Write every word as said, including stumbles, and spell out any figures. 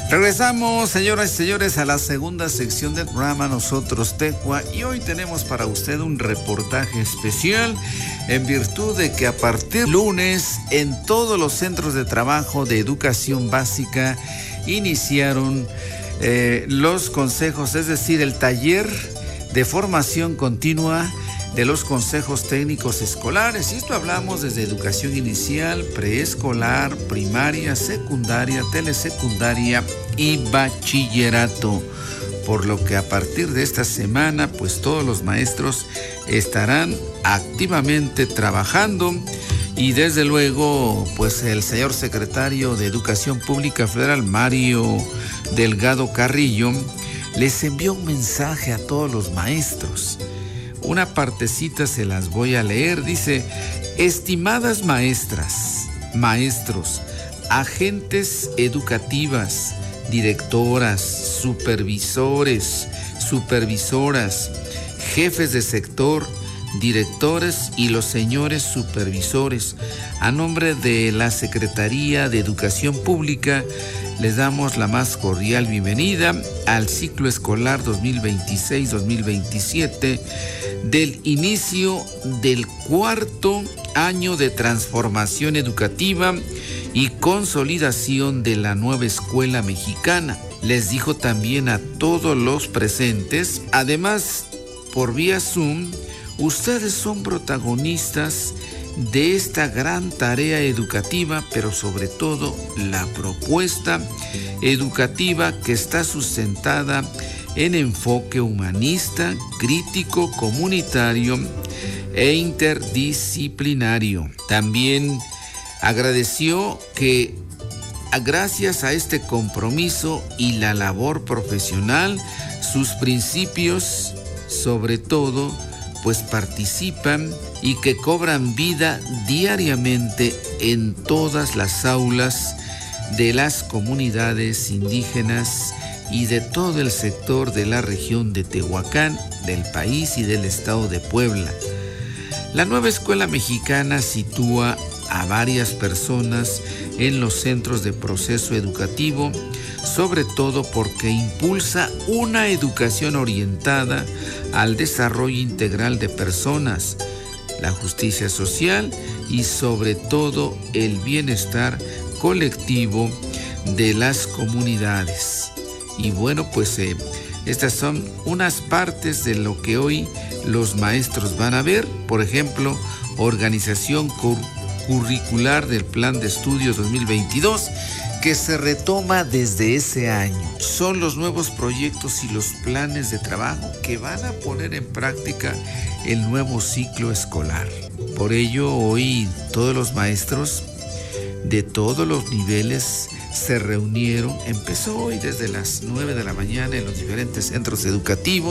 Regresamos, señoras y señores, a la segunda sección del programa Nosotros Tecua, y hoy tenemos para usted un reportaje especial en virtud de que a partir de lunes en todos los centros de trabajo de educación básica iniciaron eh, los consejos, es decir, el taller de formación continua de los consejos técnicos escolares. Y esto hablamos desde educación inicial, preescolar, primaria, secundaria, telesecundaria y bachillerato. Por lo que a partir de esta semana, pues todos los maestros estarán activamente trabajando. Y desde luego, pues el señor secretario de Educación Pública Federal, Mario Delgado Carrillo, les envió un mensaje a todos los maestros. Una partecita se las voy a leer. Dice: estimadas maestras, maestros, agentes educativas, directoras, supervisores, supervisoras, jefes de sector, directores y los señores supervisores, a nombre de la Secretaría de Educación Pública, les damos la más cordial bienvenida al ciclo escolar dos mil veintiséis dos mil veintisiete del inicio del cuarto año de transformación educativa y consolidación de la nueva escuela mexicana. Les dijo también a todos los presentes, además, por vía Zoom, ustedes son protagonistas de esta gran tarea educativa, pero sobre todo la propuesta educativa que está sustentada en enfoque humanista, crítico, comunitario e interdisciplinario. También agradeció que gracias a este compromiso y la labor profesional, sus principios, sobre todo, pues participan y que cobran vida diariamente en todas las aulas de las comunidades indígenas y de todo el sector de la región de Tehuacán, del país y del estado de Puebla. La nueva escuela mexicana sitúa a varias personas en los centros de proceso educativo, sobre todo porque impulsa una educación orientada al desarrollo integral de personas, la justicia social y sobre todo el bienestar colectivo de las comunidades. Y bueno, pues eh, estas son unas partes de lo que hoy los maestros van a ver. Por ejemplo, organización cur- curricular del Plan de Estudios dos mil veintidós, que se retoma desde ese año. Son los nuevos proyectos y los planes de trabajo que van a poner en práctica el nuevo ciclo escolar. Por ello, hoy todos los maestros de todos los niveles se reunieron. Empezó hoy desde las nueve de la mañana en los diferentes centros educativos.